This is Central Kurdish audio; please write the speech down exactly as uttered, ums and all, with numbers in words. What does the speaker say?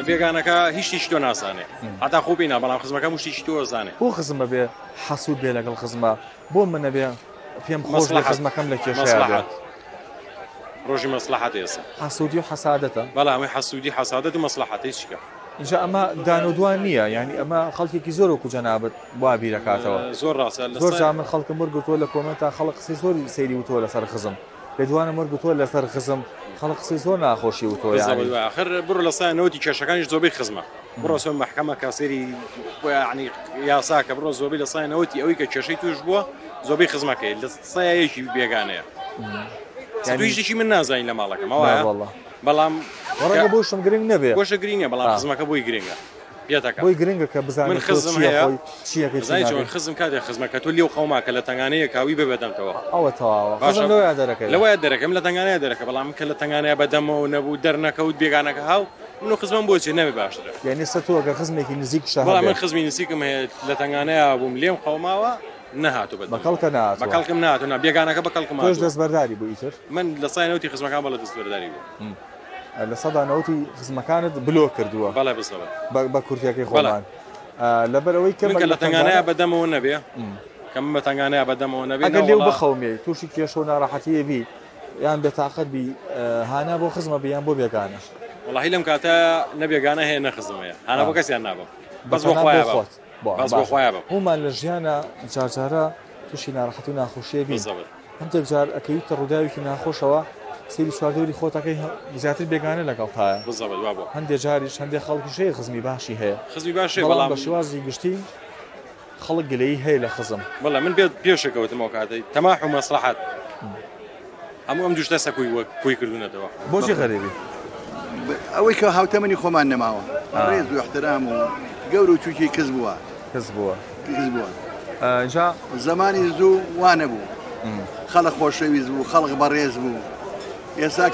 بێگانەکە هیچ تیشی تۆ ناسانێ هەتا خۆ بینە بەڵام خزمەکە مشتیشی تۆ زانێ بۆ خزمە بێ حەسوود بێ لەگەڵ خزمە بۆ منە بێ پێم خۆش لە خزمەکەم لە کێشەیە ڕۆژی مەسلحەت ئێستا حەسوودی و حەسادەتە بەڵام ئەمەی حەسوودی حەسادەت و مەسلحەتی چیکە اینجا ئەمە دانودوان نییە یعنی ئەمە خەڵکێکی زۆر وەکو جەنابەت وا بیرەکاتەوە زۆر ڕاستە زۆر جا من خەڵکم وەرگتووە لە کۆمنتا خەڵک قسەی زۆری سەیری وتۆ لەسەر خزم لێدوانم وەرگتووە لەسەر خزم خەڵک قسەی زۆر ناخۆشی وتۆ یانی آخر بڕۆ لە سایەنەوەتی کێشەکانیش زۆربەی خزمە بڕۆ سۆ مەحکەمە کاسێری یعنی یاساکە بڕۆ زۆربەی لە سایەنەوەتی ئەوەی کە کێشەی توش بووە زۆربەی خزمەکەی لە سایەیەکی بێگانەیە هیچ شتێکی من نازانین لە ماڵەکەم ئەوە بەڵام ڕەنگە بۆشم گرنگ نەبێ بۆشە گرینگە بەڵام خزمەکە بۆی گرنگە بۆی گرنگە کە بزانین من خزم هەیە چیەکە خزم کاتێک خزمەکە تۆ لێو خەوماکە لە تەنگانەیە کاوی ببێتەمەوە ئەوە تەواوە لەوەیە دەرەکەی لەوەیە دەرەکەم لە تەنگانەیە دەرەکە بەڵام کە لە تەنگانەیە بەدەمەوە نەبوو دەرنەکەوت بێگانەکە هاو من خزمم بۆچی نەبێ باشترە یعنی سە تۆگە خزمێکی نزیک شە بەڵام من خزمی نزیکم هەیە لە تەنگانەیە بووم لێم خەوماوە نەهاتوو بەکەڵکە نهاتوە بەکەڵکم نهاتوو بێگانەکە بەکەڵکم تۆش دەستبەرداری بوو ئیتر من لە سایەنەوەتی خزمەکان بەڵە دەستبەرداری بوو لە سەدانەوەتی خزمەکانت بلۆ کردووە بەڵێ بزەوە بە کورتیەکەی خۆمان لەبەرەوەی کە لە تەنگانەیە بەدەمەوە نەبێ کەم بە تەنگانەیە بەدەمەوە نەبێ ئەگەر لێو بخەومێ تووشی کێشە و ناڕەحەتیە بی یان بێتاقەت بی هانا بۆ خزمە بیان بۆ بێگانە وەڵاهی لەم کاتە نەبێگانە هەیە نەخزمەیە هانا بۆ کەسیان نابم بەس بۆ خۆیان خۆت بەس بۆ خۆیان بم هەمومان لە ژیانە جارجارە تووشی ناڕەحەتی و ناخۆشیە بین هەندێک جار ئەکەویتە ڕووداوێکی ناخۆشەوە سێری چواردەوری خۆتەکەی زیاتر بێگانە لەگەڵ تایە هەندێک جاریش هەندێک خەڵکیشەیە خزمی باشی هەیە خزمی باشێ بەڵام بە شێوازی گشتی خەڵک گلەیی هەیە لە خزم بەڵام من پێت پێشەکەوتمەوە کاتەی تەماح و مەسلحەت هەموو ئەم دوو دەستە کوی کوی کردوونەتەوە بۆچی غەریبی ئەوەی کە هاوتەمەنی خۆمان نەماوە ڕێز و احترام و گەور و چووکی کەس بووە کەس بووە کەس بووە اینجا زمانی زوو وانە بوو خەڵک خۆشەویست بوو خەڵک بەڕێز بوو ئێستا